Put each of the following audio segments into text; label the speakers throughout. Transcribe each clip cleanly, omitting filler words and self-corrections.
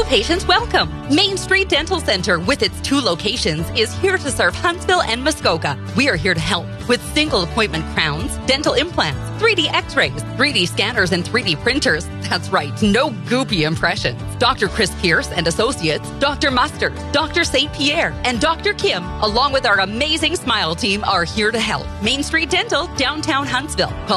Speaker 1: New patients welcome. Main Street Dental Center, with its 2 locations, is here to serve Huntsville and Muskoka. We are here to help with single appointment crowns, dental implants, 3D x-rays, 3D scanners, and 3D printers. That's right, no goopy impressions. Dr. Chris Pierce and Associates, Dr. Mustard, Dr. St. Pierre, and Dr. Kim, along with our amazing Smile team, are here to help. Main Street Dental, downtown Huntsville. Call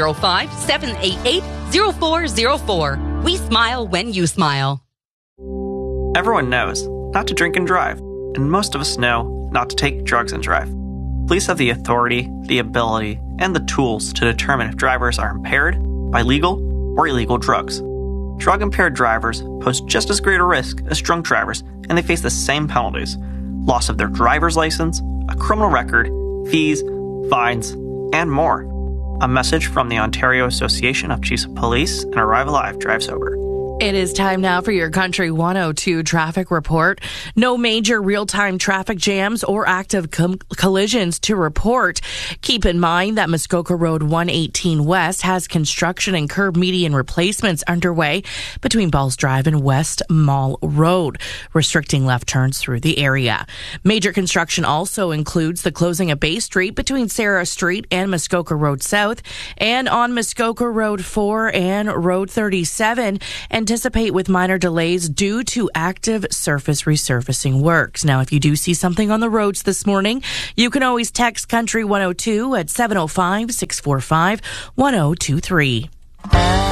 Speaker 1: 705-788-0404. We smile when you smile.
Speaker 2: Everyone knows not to drink and drive, and most of us know not to take drugs and drive. Police have the authority, the ability, and the tools to determine if drivers are impaired by legal or illegal drugs. Drug-impaired drivers pose just as great a risk as drunk drivers, and they face the same penalties: loss of their driver's license, a criminal record, fees, fines, and more. A message from the Ontario Association of Chiefs of Police and Arrive Alive Drive Sober.
Speaker 3: It is time now for your Country 102 traffic report. No major real-time traffic jams or active collisions to report. Keep in mind that Muskoka Road 118 West has construction and curb median replacements underway between Balls Drive and West Mall Road, restricting left turns through the area. Major construction also includes the closing of Bay Street between Sarah Street and Muskoka Road South, and on Muskoka Road 4 and Road 37, anticipate with minor delays due to active surface resurfacing works. Now, if you do see something on the roads this morning, you can always text Country 102 at 705-645-1023.